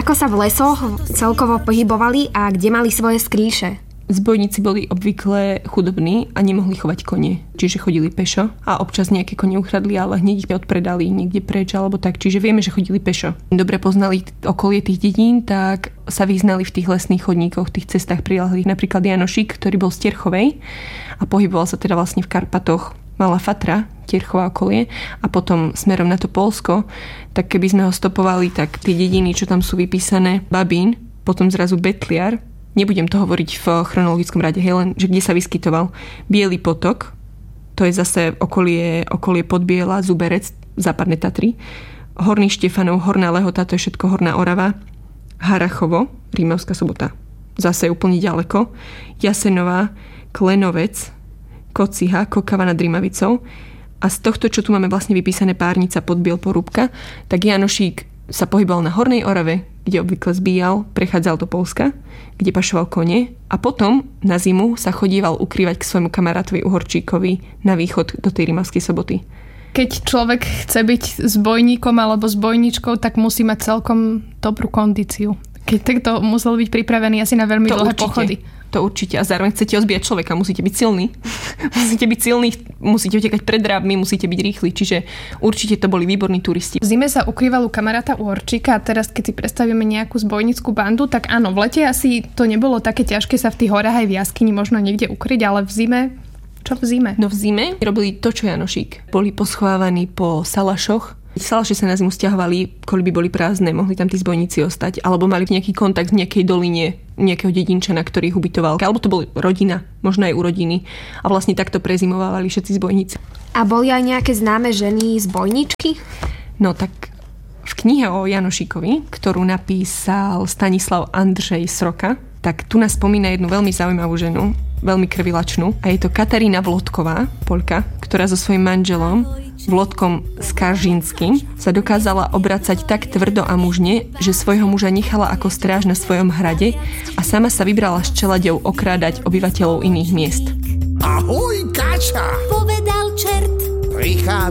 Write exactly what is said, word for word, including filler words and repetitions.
Ako sa v lesoch celkovo pohybovali a kde mali svoje skrýše? Zbojníci boli obvykle chudobní a nemohli chovať kone, čiže chodili pešo a občas nejaké kone ukradli, ale hneď ich odpredali niekde preč alebo tak, čiže vieme, že chodili pešo. Dobre poznali okolie tých dedín, tak sa vyznali v tých lesných chodníkoch, v tých cestách prilahlých. Napríklad Janošík, ktorý bol z Terchovej a pohyboval sa teda vlastne v Karpatoch, Malá Fatra, Terchová okolie a potom smerom na to Poľsko, tak keby sme ho stopovali, tak tie dediny, čo tam sú vypísané, Babín, potom zrazu Betliar. Nebudem to hovoriť v chronologickom rade, hej, len, že kde sa vyskytoval. Bielý potok, to je zase okolie, okolie Podbiela, Zuberec, Západné Tatry. Horný Štefanov, Horná Lehota, to je všetko Horná Orava. Harachovo, Rímavská Sobota, zase úplne ďaleko. Jasenová, Klenovec, Kociha, Kokava nad Rímavicou. A z tohto, čo tu máme vlastne vypísané Párnica, Podbiel, Porúbka, tak Janošík sa pohyboval na Hornej Orave, kde obvykle zbíjal, prechádzal do Poľska, kde pašoval kone a potom na zimu sa chodíval ukrývať k svojmu kamarátovi Uhorčíkovi na východ do tej Rímavskej Soboty. Keď človek chce byť zbojníkom alebo zbojníčkou, tak musí mať celkom dobrú kondíciu. Keď takto musel byť pripravený asi na veľmi to dlhé určite. pochody. To určite. A zároveň chcete ozbíjať človeka, musíte byť silní. musíte byť silní, musíte utekať pred drábmi, musíte byť rýchli. Čiže určite to boli výborní turisti. V zime sa ukrýval u kamaráta Uhorčíka a teraz keď si predstavíme nejakú zbojnickú bandu, tak áno, v lete asi to nebolo také ťažké sa v tých horách aj v jaskyni možno niekde ukryť, ale v zime... Čo v zime? No v zime robili to, čo Janošík. Boli poschovávaní po salašoch. Salaše sa na zimu stiahovali, koľby boli prázdne, mohli tam tí zbojníci ostať, alebo mali nejaký kontakt v nejakej doline, nejakého dedinčana, ktorý ich ubytoval. Alebo to boli rodina, možno aj u rodiny. A vlastne takto prezimovávali všetci zbojníci. A boli aj nejaké známe ženy zbojničky? No tak v knihe o Janošíkovi, ktorú napísal Stanislav Andrzej Sroka, tak tu nás spomína jednu veľmi zaujímavú ženu, veľmi krvilačnú. A je to Katarína Vlodková, Poľka, ktorá so svojím manželom Vlodkom Skaržinským sa dokázala obracať tak tvrdo a mužne, že svojho muža nechala ako stráž na svojom hrade a sama sa vybrala s čeladou okrádať obyvateľov iných miest. Ahoj, Kača! Povedal čert. Prichádza